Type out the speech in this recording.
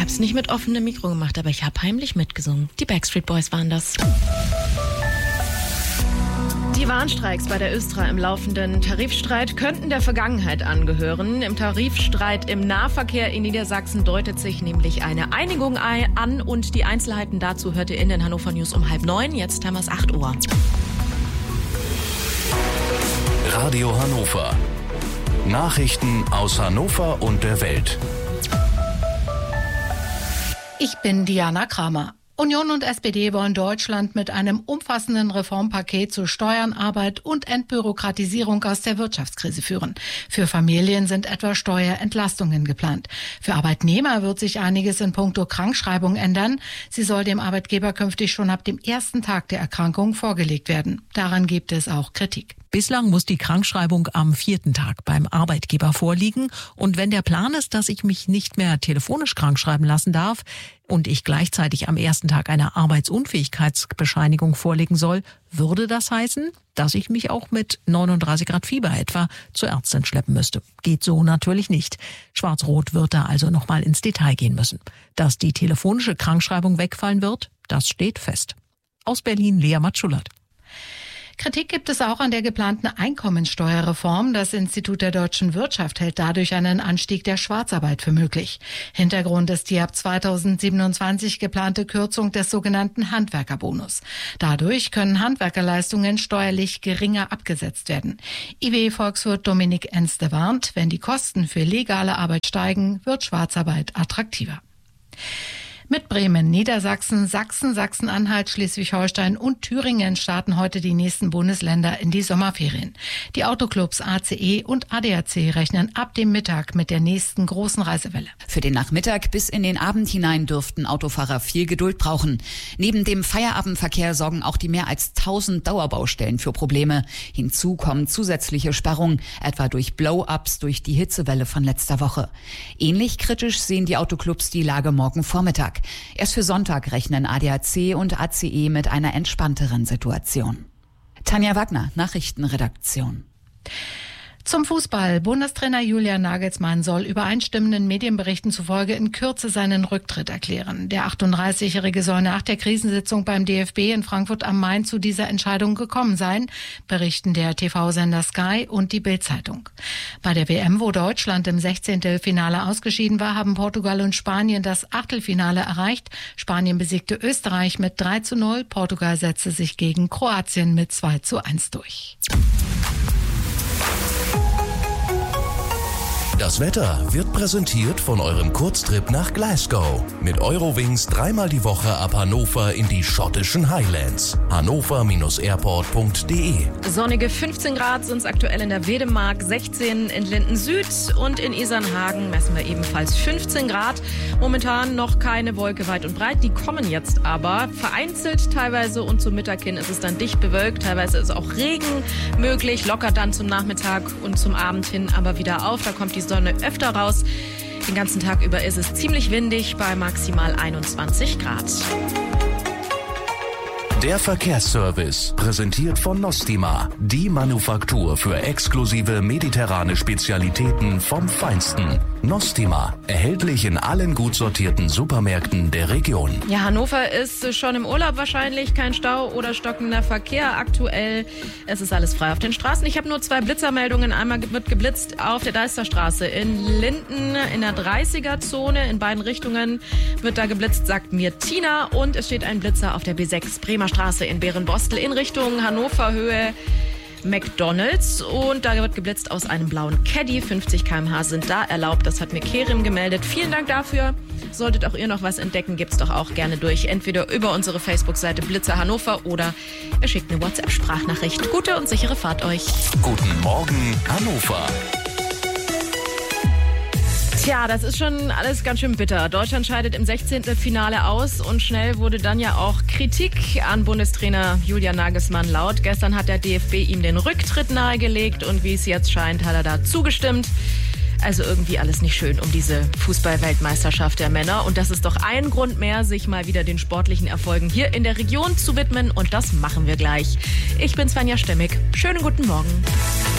habe es nicht mit offenem Mikro gemacht, aber ich habe heimlich mitgesungen. Die Backstreet Boys waren das. Die Warnstreiks bei der Östra im laufenden Tarifstreit könnten der Vergangenheit angehören. Im Tarifstreit im Nahverkehr in Niedersachsen deutet sich nämlich eine Einigung an und die Einzelheiten dazu hört ihr in den Hannover News um 8:30. Jetzt haben wir es 8 Uhr. Radio Hannover. Nachrichten aus Hannover und der Welt. Ich bin Diana Kramer. Union und SPD wollen Deutschland mit einem umfassenden Reformpaket zu Steuern, Arbeit und Entbürokratisierung aus der Wirtschaftskrise führen. Für Familien sind etwa Steuerentlastungen geplant. Für Arbeitnehmer wird sich einiges in puncto Krankschreibung ändern. Sie soll dem Arbeitgeber künftig schon ab dem ersten Tag der Erkrankung vorgelegt werden. Daran gibt es auch Kritik. Bislang muss die Krankschreibung am 4. Tag beim Arbeitgeber vorliegen. Und wenn der Plan ist, dass ich mich nicht mehr telefonisch krankschreiben lassen darf und ich gleichzeitig am 1. Tag eine Arbeitsunfähigkeitsbescheinigung vorlegen soll, würde das heißen, dass ich mich auch mit 39 Grad Fieber etwa zur Ärztin schleppen müsste. Geht so natürlich nicht. Schwarz-Rot wird da also nochmal ins Detail gehen müssen. Dass die telefonische Krankschreibung wegfallen wird, das steht fest. Aus Berlin, Lea Matschulat. Kritik gibt es auch an der geplanten Einkommensteuerreform. Das Institut der deutschen Wirtschaft hält dadurch einen Anstieg der Schwarzarbeit für möglich. Hintergrund ist die ab 2027 geplante Kürzung des sogenannten Handwerkerbonus. Dadurch können Handwerkerleistungen steuerlich geringer abgesetzt werden. IW-Volkswirt Dominik Enste warnt, wenn die Kosten für legale Arbeit steigen, wird Schwarzarbeit attraktiver. Mit Bremen, Niedersachsen, Sachsen, Sachsen-Anhalt, Schleswig-Holstein und Thüringen starten heute die nächsten Bundesländer in die Sommerferien. Die Autoclubs ACE und ADAC rechnen ab dem Mittag mit der nächsten großen Reisewelle. Für den Nachmittag bis in den Abend hinein dürften Autofahrer viel Geduld brauchen. Neben dem Feierabendverkehr sorgen auch die mehr als 1000 Dauerbaustellen für Probleme. Hinzu kommen zusätzliche Sperrungen, etwa durch Blow-ups durch die Hitzewelle von letzter Woche. Ähnlich kritisch sehen die Autoclubs die Lage morgen Vormittag. Erst für Sonntag rechnen ADAC und ACE mit einer entspannteren Situation. Tanja Wagner, Nachrichtenredaktion. Zum Fußball. Bundestrainer Julian Nagelsmann soll übereinstimmenden Medienberichten zufolge in Kürze seinen Rücktritt erklären. Der 38-Jährige soll nach der Krisensitzung beim DFB in Frankfurt am Main zu dieser Entscheidung gekommen sein, berichten der TV-Sender Sky und die Bild-Zeitung. Bei der WM, wo Deutschland im 16. Finale ausgeschieden war, haben Portugal und Spanien das Achtelfinale erreicht. Spanien besiegte Österreich mit 3:0. Portugal setzte sich gegen Kroatien mit 2:1 durch. Das Wetter wird präsentiert von eurem Kurztrip nach Glasgow. Mit Eurowings 3-mal die Woche ab Hannover in die schottischen Highlands. hannover-airport.de. Sonnige 15 Grad sind es aktuell in der Wedemark, 16 in Linden Süd und in Isernhagen messen wir ebenfalls 15 Grad. Momentan noch keine Wolke weit und breit, die kommen jetzt aber vereinzelt teilweise und zum Mittag hin ist es dann dicht bewölkt. Teilweise ist auch Regen möglich, lockert dann zum Nachmittag und zum Abend hin aber wieder auf. Da kommt die Sonne öfter raus. Den ganzen Tag über ist es ziemlich windig bei maximal 21 Grad. Der Verkehrsservice, präsentiert von Nostima, die Manufaktur für exklusive mediterrane Spezialitäten vom Feinsten. Nostima, erhältlich in allen gut sortierten Supermärkten der Region. Ja, Hannover ist schon im Urlaub wahrscheinlich, kein Stau oder stockender Verkehr aktuell. Es ist alles frei auf den Straßen. Ich habe nur 2 Blitzermeldungen. Einmal wird geblitzt auf der Deisterstraße in Linden in der 30er-Zone. In beiden Richtungen wird da geblitzt, sagt mir Tina. Und es steht ein Blitzer auf der B6 Bremer Straße in Berenbostel in Richtung Hannover Höhe McDonald's und da wird geblitzt aus einem blauen Caddy. 50 km/h sind da erlaubt. Das hat mir Kerim gemeldet. Vielen Dank dafür. Solltet auch ihr noch was entdecken, gibt's doch auch gerne durch. Entweder über unsere Facebook-Seite Blitzer Hannover oder ihr schickt eine WhatsApp-Sprachnachricht. Gute und sichere Fahrt euch. Guten Morgen, Hannover. Tja, das ist schon alles ganz schön bitter. Deutschland scheidet im 16. Finale aus und schnell wurde dann ja auch Kritik an Bundestrainer Julian Nagelsmann laut. Gestern hat der DFB ihm den Rücktritt nahegelegt und wie es jetzt scheint, hat er da zugestimmt. Also irgendwie alles nicht schön um diese Fußball-Weltmeisterschaft der Männer. Und das ist doch ein Grund mehr, sich mal wieder den sportlichen Erfolgen hier in der Region zu widmen. Und das machen wir gleich. Ich bin Svenja Stemmig. Schönen guten Morgen.